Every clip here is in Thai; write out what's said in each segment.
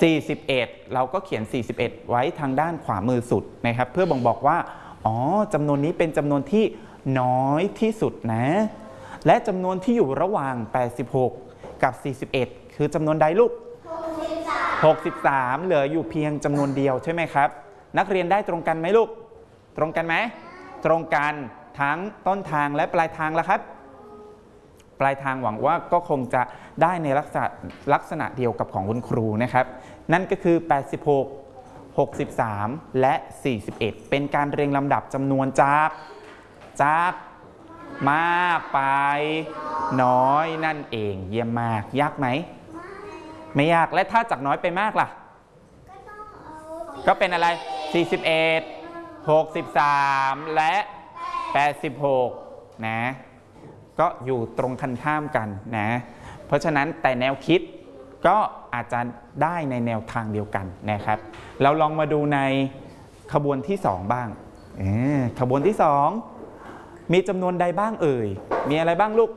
41เราก็เขียน41ไว้ทางด้านขวามือสุดนะครับเพื่อบ่งบอกว่าอ๋อจำนวนนี้เป็นจำนวนที่น้อยที่สุดนะและจำนวนที่อยู่ระหว่าง86กับ41คือจำนวนใดลูก63เหลืออยู่เพียงจำนวนเดียวใช่ไหมครับนักเรียนได้ตรงกันไหมลูกตรงกันไหมตรงกันทั้งต้นทางและปลายทางแล้วครับปลายทางหวังว่าก็คงจะได้ในลักษณะเดียวกับของคุณครูนะครับนั่นก็คือ86 63และ41เป็นการเรียงลำดับจำนวนจากมากไปน้อยนั่นเองเยี่ยมมากยากไหมไม่ยากและถ้าจากน้อยไปมากล่ะก็เป็นอะไร41 63และ86นะก็อยู่ตรงกันข้ามกันนะเพราะฉะนั้นแต่แนวคิดก็อาจจะได้ในแนวทางเดียวกันนะครับเราลองมาดูในขบวนที่2บ้างขบวนที่2มีจำนวนใดบ้างเอ่ยมีอะไรบ้างลูก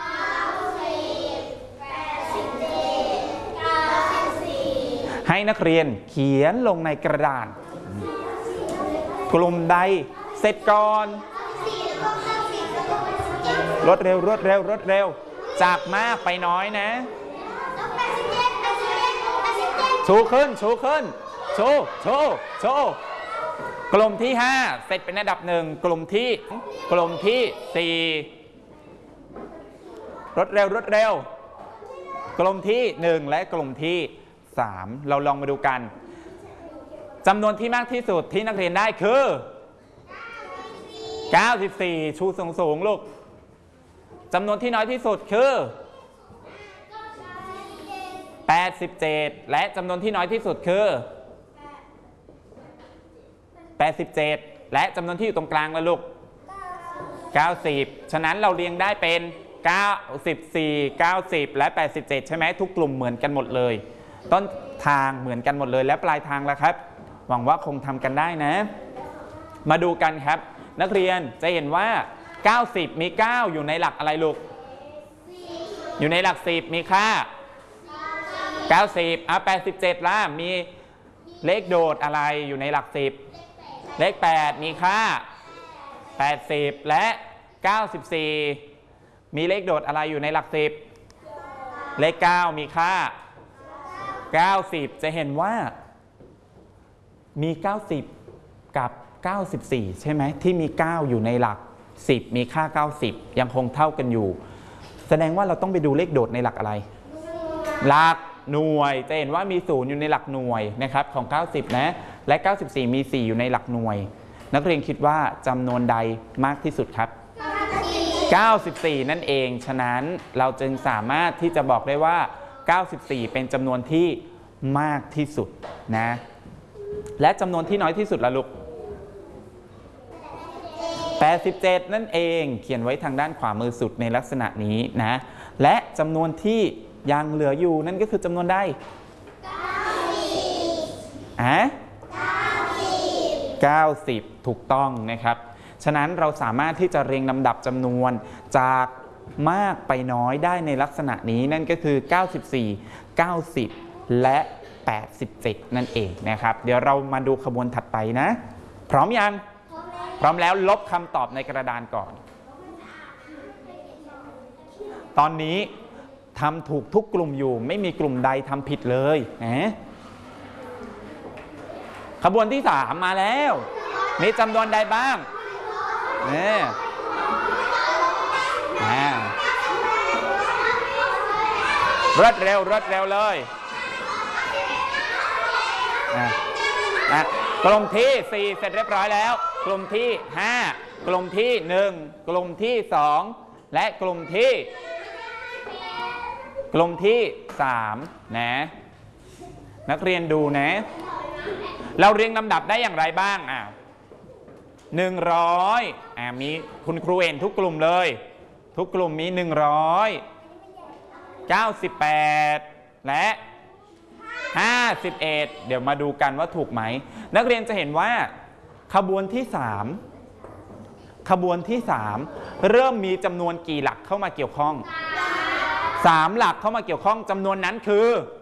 ให้นักเรียนเขียนลงในกระดานกลุ่มใดเสร็จก่อนรวดเร็วจากมากไปน้อยนะชูขึ้นโชว์กลุ่มที่5เสร็จเป็นอันดับ1กลุ่มที่4รวดเร็วกลุ่มที่1และกลุ่มที่3เราลองมาดูกันจำนวนที่มากที่สุดที่นักเรียนได้คือ94ชูสูงลูกจำนวนที่น้อยที่สุดคือ87และจำนวนที่น้อยที่สุดคือ87และจำนวนที่อยู่ตรงกลางละลูก90ฉะนั้นเราเรียงได้เป็น94 90และ87ใช่ไหมทุกกลุ่มเหมือนกันหมดเลยต้นทางเหมือนกันหมดเลยและปลายทางล่ะครับหวังว่าคงทำกันได้นะมาดูกันครับนักเรียนจะเห็นว่า90มี9อยู่ในหลักอะไรลูกอยู่ในหลัก10มีค่า9087ล่ะมีเลขโดดอะไรอยู่ในหลัก10เลข8มีค่า80และ94มีเลขโดดอะไรอยู่ในหลัก10เลข9มีค่า90จะเห็นว่ามี90กับ94ใช่ไหมที่มี9อยู่ในหลัก10มีค่า90ยังคงเท่ากันอยู่แสดงว่าเราต้องไปดูเลขโดดในหลักอะไรหลักหน่วยจะเห็นว่ามี0อยู่ในหลักหน่วยนะครับของ90นะและ94มี4อยู่ในหลักหน่วยนักเรียนคิดว่าจำนวนใดมากที่สุดครับ94นั่นเองฉะนั้นเราจึงสามารถที่จะบอกได้ว่า94เป็นจำนวนที่มากที่สุดนะและจำนวนที่น้อยที่สุดล่ะลูก87นั่นเองเขียนไว้ทางด้านขวามือสุดในลักษณะนี้นะและจำนวนที่ยังเหลืออยู่นั่นก็คือจำนวนใด90ถูกต้องนะครับฉะนั้นเราสามารถที่จะเรียงลำดับจำนวนจากมากไปน้อยได้ในลักษณะนี้นั่นก็คือ94 90และ87นั่นเองนะครับเดี๋ยวเรามาดูขบวนถัดไปนะพร้อมยังพร้อมแล้วลบคำตอบในกระดานก่อนตอนนี้ทำถูกทุกกลุ่มอยู่ไม่มีกลุ่มใดทำผิดเลยนะขบวนที่3มาแล้วมีจำนวนใดบ้างรวดเร็วเลยกลุ่มที่4เสร็จเรียบร้อยแล้วกลุ่มที่5กลุ่มที่1กลุ่มที่2และกลุ่มที่3นะนักเรียนดูนะเราเรียงลำดับได้อย่างไรบ้าง100มีคุณครูเห็นทุกกลุ่มเลยทุกกลุ่มมี198และ51เดี๋ยวมาดูกันว่าถูกไหมนักเรียนจะเห็นว่าขบวนที่3เริ่มมีจำนวนกี่หลักเข้ามาเกี่ยวข้อง3หลักเข้ามาเกี่ยวข้องจำนวนนั้นคือ